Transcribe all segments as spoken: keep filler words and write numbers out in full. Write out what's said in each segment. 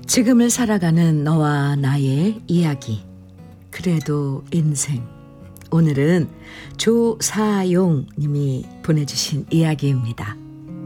지금을 살아가는 너와 나의 이야기. 그래도 인생. 오늘은 조사용 님이 보내주신 이야기입니다.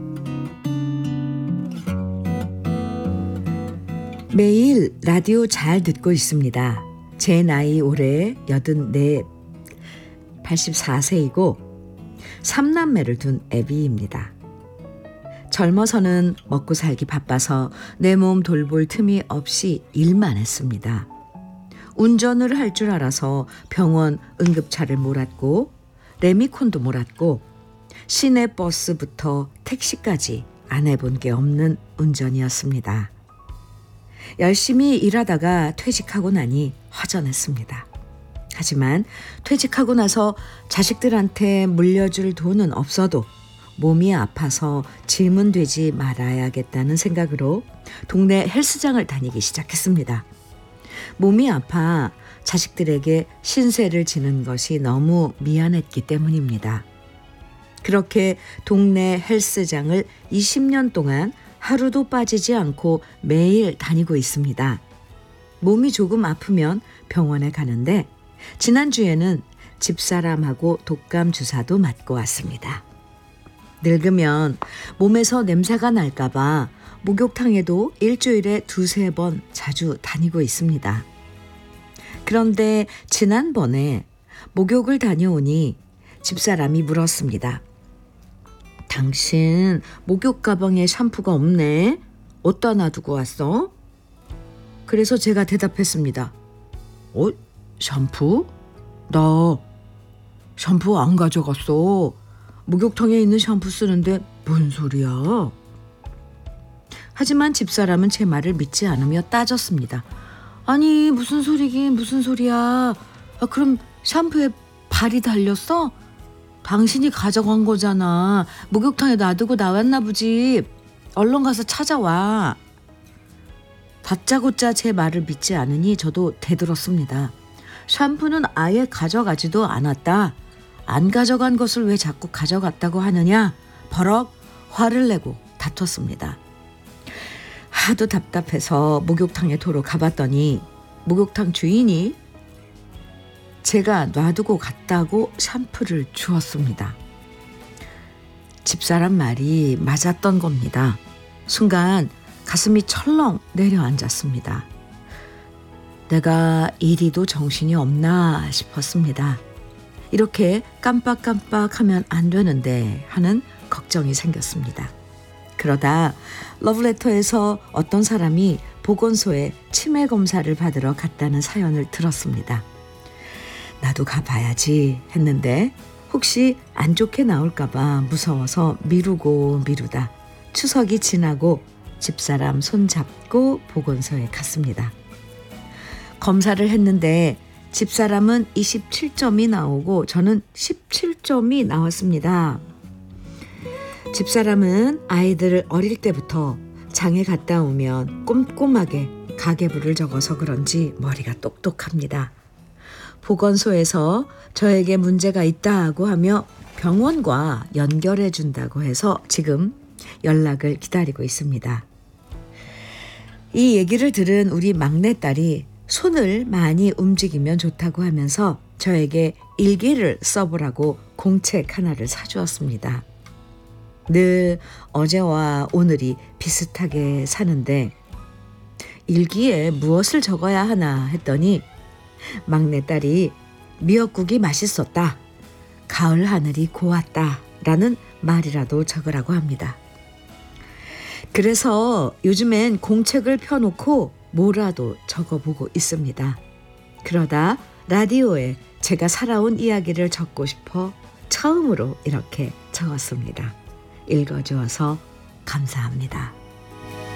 매일 라디오 잘 듣고 있습니다. 제 나이 올해 여든네, 팔십사 세이고 삼남매를 둔 애비입니다. 젊어서는 먹고 살기 바빠서 내 몸 돌볼 틈이 없이 일만 했습니다. 운전을 할 줄 알아서 병원 응급차를 몰았고 레미콘도 몰았고 시내버스부터 택시까지 안 해본 게 없는 운전이었습니다. 열심히 일하다가 퇴직하고 나니 허전했습니다. 하지만 퇴직하고 나서 자식들한테 물려줄 돈은 없어도 몸이 아파서 짐은 되지 말아야겠다는 생각으로 동네 헬스장을 다니기 시작했습니다. 몸이 아파 자식들에게 신세를 지는 것이 너무 미안했기 때문입니다. 그렇게 동네 헬스장을 이십 년 동안 하루도 빠지지 않고 매일 다니고 있습니다. 몸이 조금 아프면 병원에 가는데 지난주에는 집사람하고 독감 주사도 맞고 왔습니다. 늙으면 몸에서 냄새가 날까봐 목욕탕에도 일주일에 두세 번 자주 다니고 있습니다. 그런데 지난번에 목욕을 다녀오니 집사람이 물었습니다. 당신 목욕 가방에 샴푸가 없네. 어디다 놔두고 왔어? 그래서 제가 대답했습니다. 어? 샴푸? 나 샴푸 안 가져갔어. 목욕탕에 있는 샴푸 쓰는데 뭔 소리야? 하지만 집사람은 제 말을 믿지 않으며 따졌습니다. 아니 무슨 소리긴 무슨 소리야. 아, 그럼 샴푸에 발이 달렸어? 당신이 가져간 거잖아. 목욕탕에 놔두고 나왔나 보지. 얼른 가서 찾아와. 다짜고짜 제 말을 믿지 않으니 저도 대들었습니다. 샴푸는 아예 가져가지도 않았다. 안 가져간 것을 왜 자꾸 가져갔다고 하느냐? 버럭 화를 내고 다퉜습니다. 하도 답답해서 목욕탕에 도로 가봤더니 목욕탕 주인이 제가 놔두고 갔다고 샴푸를 주었습니다. 집사람 말이 맞았던 겁니다. 순간 가슴이 철렁 내려앉았습니다. 내가 이리도 정신이 없나 싶었습니다. 이렇게 깜빡깜빡하면 안 되는데 하는 걱정이 생겼습니다. 그러다 러브레터에서 어떤 사람이 보건소에 치매 검사를 받으러 갔다는 사연을 들었습니다. 나도 가봐야지 했는데 혹시 안 좋게 나올까봐 무서워서 미루고 미루다 추석이 지나고 집사람 손잡고 보건소에 갔습니다. 검사를 했는데 집사람은 이십칠 점이 나오고 저는 십칠 점이 나왔습니다. 집사람은 아이들을 어릴 때부터 장에 갔다 오면 꼼꼼하게 가계부를 적어서 그런지 머리가 똑똑합니다. 보건소에서 저에게 문제가 있다고 하며 병원과 연결해 준다고 해서 지금 연락을 기다리고 있습니다. 이 얘기를 들은 우리 막내딸이 손을 많이 움직이면 좋다고 하면서 저에게 일기를 써보라고 공책 하나를 사주었습니다. 늘 어제와 오늘이 비슷하게 사는데 일기에 무엇을 적어야 하나 했더니 막내딸이 미역국이 맛있었다. 가을 하늘이 고왔다. 라는 말이라도 적으라고 합니다. 그래서 요즘엔 공책을 펴놓고 뭐라도 적어보고 있습니다. 그러다 라디오에 제가 살아온 이야기를 적고 싶어 처음으로 이렇게 적었습니다. 읽어주어서 감사합니다.